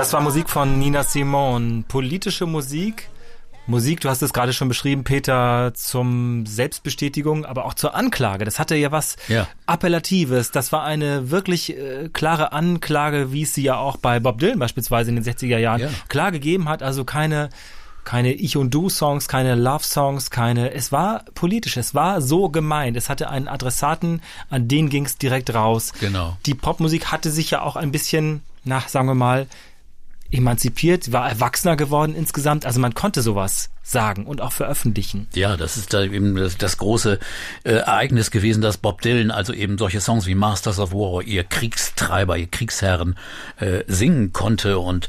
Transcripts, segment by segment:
Das war Musik von Nina Simone. Politische Musik. Musik, du hast es gerade schon beschrieben, Peter, zum Selbstbestätigung, aber auch zur Anklage. Das hatte ja was Appellatives. Das war eine wirklich klare Anklage, wie es sie ja auch bei Bob Dylan beispielsweise in den 60er Jahren klar gegeben hat. Also keine Ich- und Du-Songs, keine Love-Songs, es war politisch, es war so gemeint. Es hatte einen Adressaten, an den ging es direkt raus. Genau. Die Popmusik hatte sich ja auch ein bisschen, sagen wir mal, emanzipiert, war erwachsener geworden insgesamt. Also man konnte sowas sagen und auch veröffentlichen. Ja, das ist da eben das große Ereignis gewesen, dass Bob Dylan also eben solche Songs wie Masters of War, ihr Kriegstreiber, ihr Kriegsherren singen konnte, und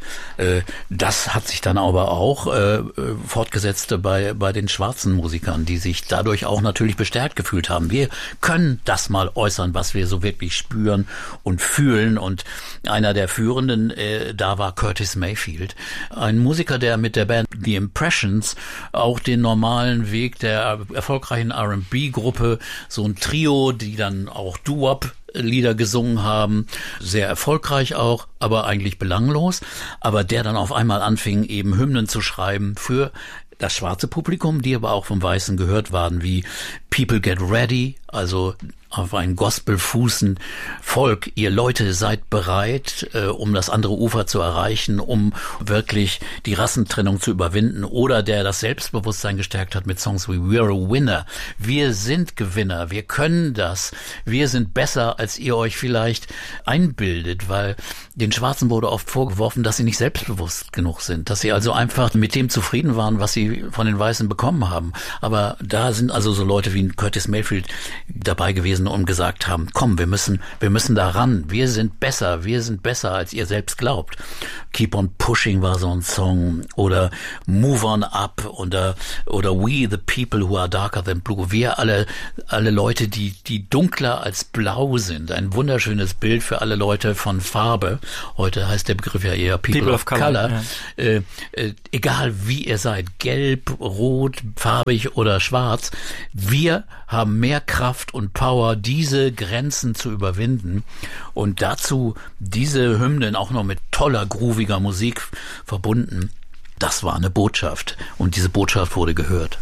das hat sich dann aber auch fortgesetzt bei den schwarzen Musikern, die sich dadurch auch natürlich bestärkt gefühlt haben. Wir können das mal äußern, was wir so wirklich spüren und fühlen, und einer der Führenden da war Curtis Mayfield, ein Musiker, der mit der Band The Impressions auch den normalen Weg der erfolgreichen R&B-Gruppe, so ein Trio, die dann auch Doo-Wop-Lieder gesungen haben, sehr erfolgreich auch, aber eigentlich belanglos, aber der dann auf einmal anfing, eben Hymnen zu schreiben für das schwarze Publikum, die aber auch vom Weißen gehört waren, wie People Get Ready, also auf einen Gospel fußen: Volk, ihr Leute seid bereit, um das andere Ufer zu erreichen, um wirklich die Rassentrennung zu überwinden, oder der das Selbstbewusstsein gestärkt hat mit Songs wie We're a Winner. Wir sind Gewinner, wir können das, wir sind besser, als ihr euch vielleicht einbildet, weil den Schwarzen wurde oft vorgeworfen, dass sie nicht selbstbewusst genug sind, dass sie also einfach mit dem zufrieden waren, was sie von den Weißen bekommen haben. Aber da sind also so Leute wie Curtis Mayfield dabei gewesen und gesagt haben, komm, wir müssen da ran, wir sind besser, als ihr selbst glaubt. Keep on Pushing war so ein Song, oder Move on Up, oder We the People who are darker than blue. Wir alle Leute, die dunkler als blau sind. Ein wunderschönes Bild für alle Leute von Farbe. Heute heißt der Begriff ja eher People of Color. Ja. Egal wie ihr seid, gelb, rot, farbig oder schwarz, wir haben mehr Kraft und Power, diese Grenzen zu überwinden, und dazu diese Hymnen auch noch mit toller, grooviger Musik verbunden. Das war eine Botschaft, und diese Botschaft wurde gehört.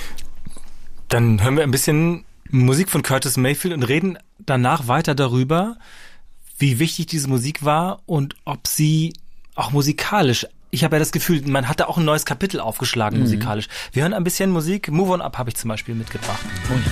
Dann hören wir ein bisschen Musik von Curtis Mayfield und reden danach weiter darüber, wie wichtig diese Musik war und ob sie auch musikalisch, ich habe ja das Gefühl, man hat da auch ein neues Kapitel aufgeschlagen musikalisch. Wir hören ein bisschen Musik. Move on Up habe ich zum Beispiel mitgebracht. Oh ja.